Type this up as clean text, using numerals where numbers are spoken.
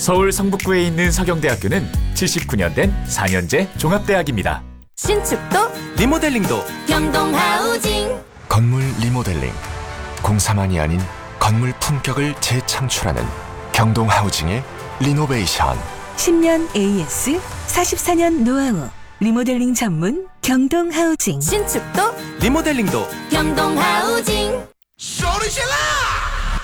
서울 성북구에 있는 서경대학교는 79년 된 4년제 종합대학입니다. 신축도 리모델링도 경동하우징. 건물 리모델링, 공사만이 아닌 건물 품격을 재창출하는 경동하우징의 리노베이션. 10년 AS, 44년 노하우, 리모델링 전문 경동하우징. 신축도 리모델링도 경동하우징. 소리질러!